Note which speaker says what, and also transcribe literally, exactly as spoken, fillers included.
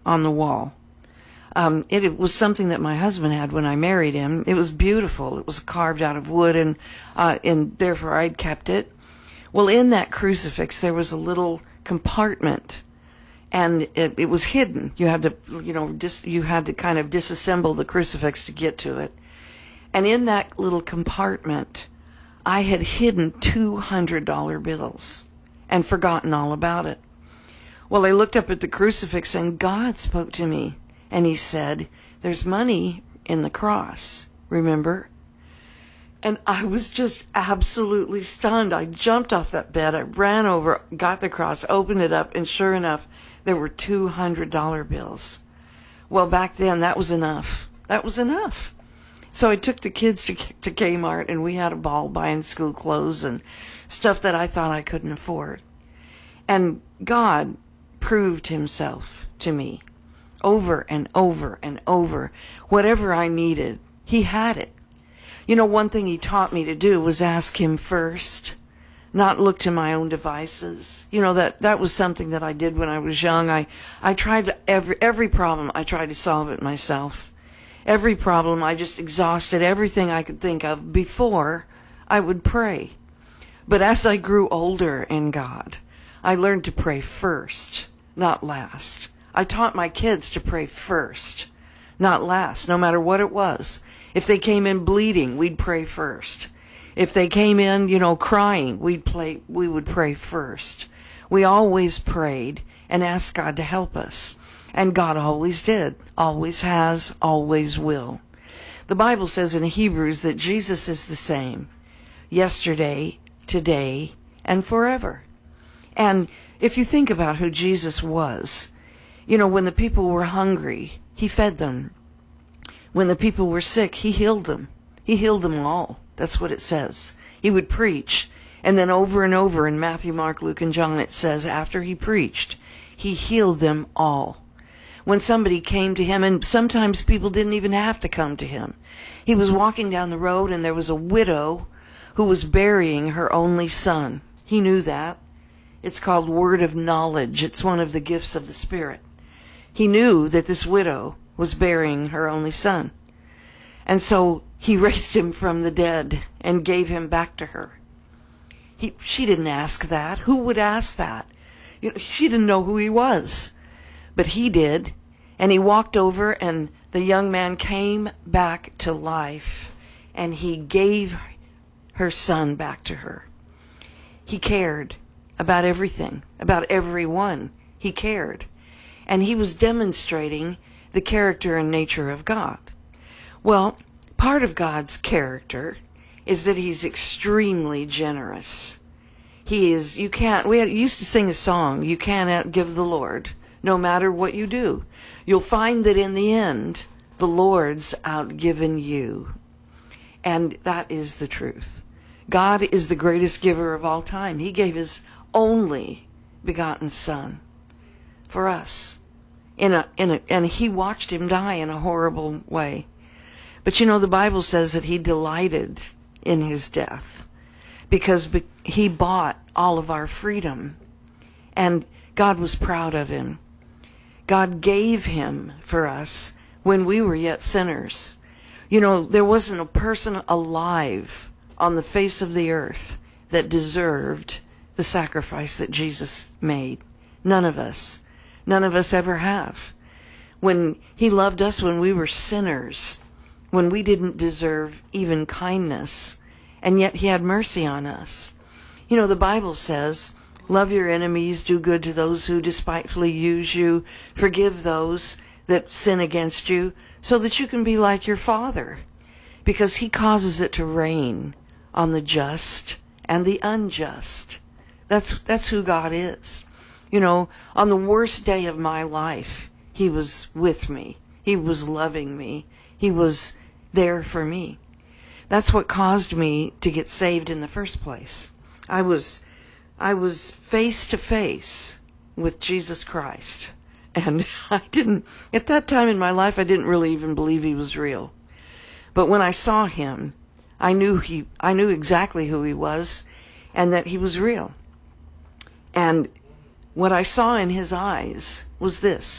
Speaker 1: on the wall. Um, it, it was something that my husband had when I married him. It was beautiful. It was carved out of wood, and uh, and therefore I'd kept it. Well, in that crucifix there was a little compartment, and it, it was hidden. You had to, you know, dis, you had to kind of disassemble the crucifix to get to it. And in that little compartment, I had hidden two hundred dollar bills and forgotten all about it. Well, I looked up at the crucifix, and God spoke to me. And he said, there's money in the cross, remember? And I was just absolutely stunned. I jumped off that bed. I ran over, got the cross, opened it up, and sure enough, there were two hundred dollar bills. Well, back then, that was enough. That was enough. So I took the kids to, to Kmart, and we had a ball buying school clothes and stuff that I thought I couldn't afford. And God proved himself to me. Over and over and over. Whatever I needed, he had it. You know, one thing he taught me to do was ask him first, not look to my own devices. You know, that, that was something that I did when I was young. I, I tried to, every, every problem, I tried to solve it myself. Every problem, I just exhausted everything I could think of before I would pray. But as I grew older in God, I learned to pray first, not last. I taught my kids to pray first, not last, no matter what it was. If they came in bleeding, we'd pray first. If they came in, you know, crying, we'd play, we would pray first. We always prayed and asked God to help us. And God always did, always has, always will. The Bible says in Hebrews that Jesus is the same, yesterday, today, and forever. And if you think about who Jesus was, you know, when the people were hungry, he fed them. When the people were sick, he healed them. He healed them all. That's what it says. He would preach. And then over and over in Matthew, Mark, Luke, and John, it says after he preached, he healed them all. When somebody came to him, and sometimes people didn't even have to come to him. He was walking down the road, and there was a widow who was burying her only son. He knew that. It's called word of knowledge. It's one of the gifts of the Spirit. He knew that this widow was burying her only son. And so he raised him from the dead and gave him back to her. He, she didn't ask that. Who would ask that? You know, she didn't know who he was. But he did. And he walked over, and the young man came back to life, and he gave her son back to her. He cared about everything, about everyone. He cared. And he was demonstrating the character and nature of God. Well, part of God's character is that he's extremely generous. He is, you can't, we had, used to sing a song, you can't outgive the Lord, no matter what you do. You'll find that in the end, the Lord's outgiven you. And that is the truth. God is the greatest giver of all time. He gave his only begotten Son for us. In a, in a, and he watched him die in a horrible way. But you know, the Bible says that he delighted in his death because be, he bought all of our freedom. And God was proud of him. God gave him for us when we were yet sinners. You know, there wasn't a person alive on the face of the earth that deserved the sacrifice that Jesus made. None of us. None of us ever have. When he loved us when we were sinners, when we didn't deserve even kindness, and yet he had mercy on us. You know, the Bible says, love your enemies, do good to those who despitefully use you, forgive those that sin against you, so that you can be like your Father, because he causes it to rain on the just and the unjust. That's, that's who God is. You know, on the worst day of my life, he was with me. He was loving me. He was there for me. That's what caused me to get saved in the first place. I was, I was face to face with Jesus Christ. And I didn't, at that time in my life, I didn't really even believe he was real. But when I saw him, I knew he, I knew exactly who he was and that he was real. And what I saw in his eyes was this: